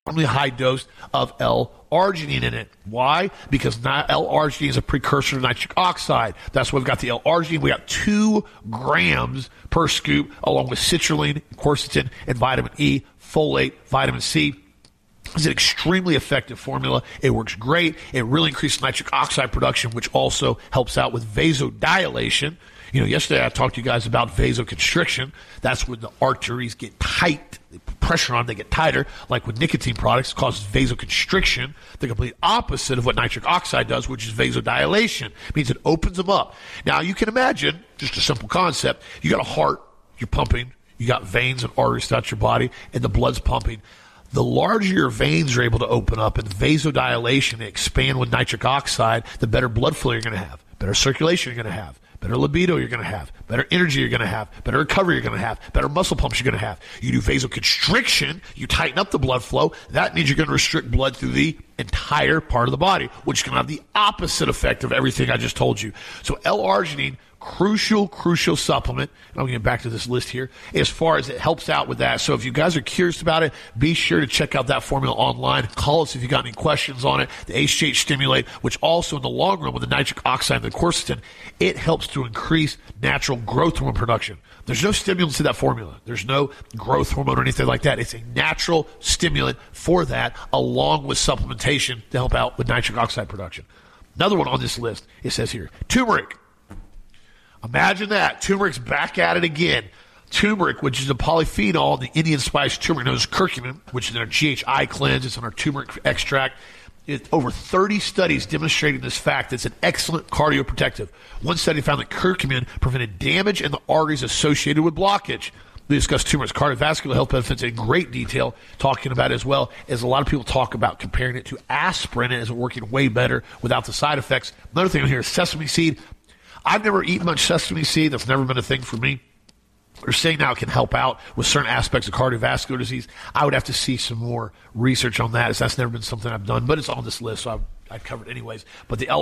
high dose of L-arginine in it. Why? Because L-arginine is a precursor to nitric oxide. That's why we've got the L-arginine. We got 2 grams per scoop, along with citrulline, quercetin, and vitamin E, folate, vitamin C. It's an extremely effective formula. It works great. It really increases nitric oxide production, which also helps out with vasodilation. Yesterday I talked to you guys about vasoconstriction. That's when the arteries get tight. They put pressure on, they get tighter. Like with nicotine products, it causes vasoconstriction, the complete opposite of what nitric oxide does, which is vasodilation. It means it opens them up. Now, you can imagine, just a simple concept, you got a heart, you're pumping, you got veins and arteries throughout your body, and the blood's pumping. The larger your veins are able to open up and vasodilation expand with nitric oxide, the better blood flow you're going to have, better circulation you're going to have, better libido you're going to have, better energy you're going to have, better recovery you're going to have, better muscle pumps you're going to have. You do vasoconstriction, you tighten up the blood flow. That means you're going to restrict blood through the entire part of the body, which is going to have the opposite effect of everything I just told you. So L-arginine, crucial supplement. And I'm going to get back to this list here as far as it helps out with that. So if you guys are curious about it, be sure to check out that formula online. Call us if you got any questions on it. The HGH Stimulate, which also in the long run with the nitric oxide and the quercetin, it helps to increase natural growth hormone production. There's no stimulants in that formula. There's no growth hormone or anything like that. It's a natural stimulant for that, along with supplementation to help out with nitric oxide production. Another one on this list, it says here, turmeric. Imagine that. Turmeric's back at it again. Turmeric, which is a polyphenol, the Indian spice turmeric known as curcumin, which is in our GHI cleanse. It's in our turmeric extract. Over 30 studies demonstrating this fact. It's an excellent cardioprotective. One study found that curcumin prevented damage in the arteries associated with blockage. We discussed turmeric's cardiovascular health benefits in great detail, talking about it as well as a lot of people talk about comparing it to aspirin as working way better without the side effects. Another thing on here is sesame seed. I've never eaten much sesame seed. That's never been a thing for me. They're saying now it can help out with certain aspects of cardiovascular disease. I would have to see some more research on that, as that's never been something I've done, but it's on this list, so I've covered it anyways. But the